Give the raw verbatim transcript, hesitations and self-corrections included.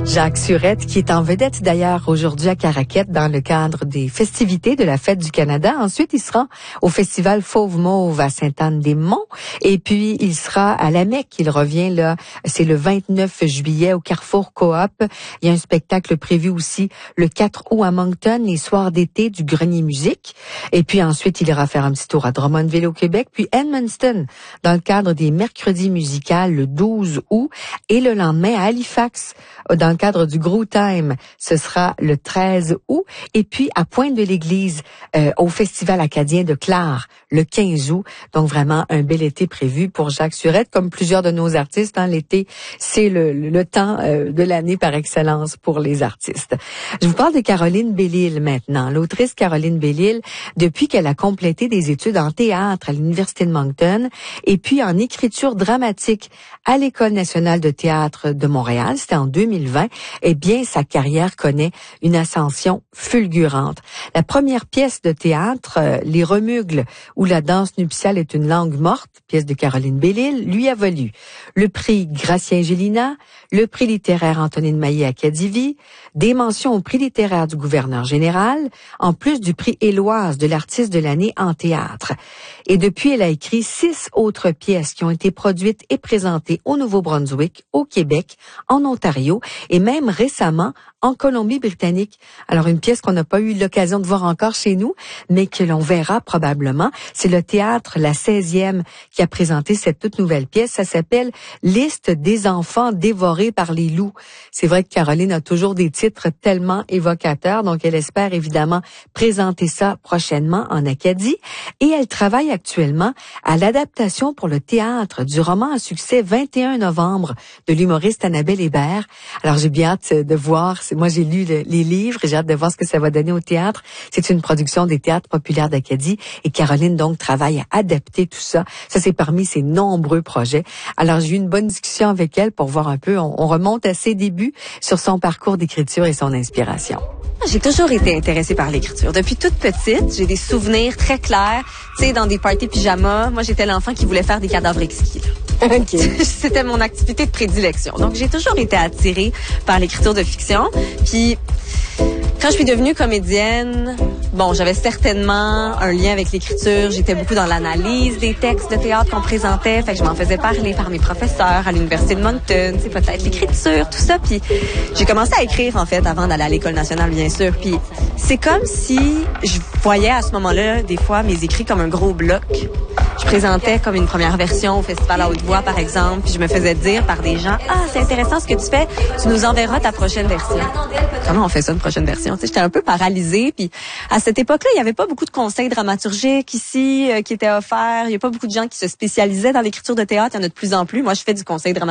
Jacques Surette, qui est en vedette d'ailleurs aujourd'hui à Caraquette dans le cadre des festivités de la Fête du Canada. Ensuite, il sera au Festival Fauve Mauve à Sainte-Anne-des-Monts. Et puis, il sera à la Mecque. Il revient là, c'est le vingt-neuf juillet au Carrefour Coop. Il y a un spectacle prévu aussi le quatre août à Moncton, les soirs d'été du Grenier Musique. Et puis ensuite, il ira faire un petit tour à Drummondville au Québec, puis Edmundston dans le cadre des Mercredis musicales le douze août. Et le lendemain, à Halifax, dans le cadre du Gros Time, ce sera le treize août. Et puis à Pointe-de-l'Église, euh, au Festival acadien de Clare, le quinze août. Donc vraiment un bel été prévu pour Jacques Surette, comme plusieurs de nos artistes. Hein, l'été, c'est le, le temps euh, de l'année par excellence pour les artistes. Je vous parle de Caroline Bellil maintenant. L'autrice Caroline Bellil, depuis qu'elle a complété des études en théâtre à l'Université de Moncton et puis en écriture dramatique à l'École nationale de théâtre de Montréal, c'était en deux mille vingt, eh bien, sa carrière connaît une ascension fulgurante. La première pièce de théâtre, euh, Les Remugles, où la danse nuptiale est une langue morte, pièce de Caroline Bellil, lui a valu le prix Gratien Gélina, le prix littéraire Antonine Maillet-Acadivi, des mentions au prix littéraire du gouverneur général, en plus du prix Éloise de l'artiste de l'année en théâtre. Et depuis, elle a écrit six autres pièces qui ont été produites et présentées au Nouveau-Brunswick, au Québec, en Ontario et même récemment en Colombie-Britannique. Alors, une pièce qu'on n'a pas eu l'occasion de voir encore chez nous, mais que l'on verra probablement. C'est le théâtre La seizième qui a présenté cette toute nouvelle pièce. Ça s'appelle « Liste des enfants dévorés par les loups ». C'est vrai que Caroline a toujours des titres tellement évocateurs, donc elle espère évidemment présenter ça prochainement en Acadie. Et elle travaille actuellement à l'adaptation pour le théâtre du roman à succès vingt et un novembre de l'humoriste Annabelle Hébert. Alors, j'ai bien hâte de voir. Moi, j'ai lu le, les livres et j'ai hâte de voir ce que ça va donner au théâtre. C'est une production des théâtres populaires d'Acadie et Caroline, donc, travaille à adapter tout ça. Ça, c'est parmi ses nombreux projets. Alors, j'ai eu une bonne discussion avec elle pour voir un peu, on, on remonte à ses débuts sur son parcours d'écriture et son inspiration. J'ai toujours été intéressée par l'écriture. Depuis toute petite, j'ai des souvenirs très clairs. Tu sais, dans des parties pyjama, moi, j'étais l'enfant qui voulait faire des cadavres exquis. OK. C'était mon activité de prédilection. Donc, j'ai toujours été attirée par l'écriture de fiction. Puis, quand je suis devenue comédienne, bon, j'avais certainement un lien avec l'écriture. J'étais beaucoup dans l'analyse des textes de théâtre qu'on présentait. Fait que je m'en faisais parler par mes professeurs à l'Université de Moncton. Tu sais, peut-être l'écriture, tout ça. Puis, j'ai commencé à écrire, en fait, avant d'aller à l'École nationale, bien sûr. Puis, c'est comme si je voyais à ce moment-là, des fois, mes écrits comme un gros bloc. Je présentais comme une première version au Festival à Haute-Voix, par exemple, puis je me faisais dire par des gens, « Ah, c'est intéressant ce que tu fais, tu nous enverras ta prochaine version. » Comment on fait ça, une prochaine version? Tu sais, j'étais un peu paralysée, puis à cette époque-là, il n'y avait pas beaucoup de conseils dramaturgiques ici euh, qui étaient offerts. Il n'y a pas beaucoup de gens qui se spécialisaient dans l'écriture de théâtre. Il y en a de plus en plus. Moi, je fais du conseil dramaturgique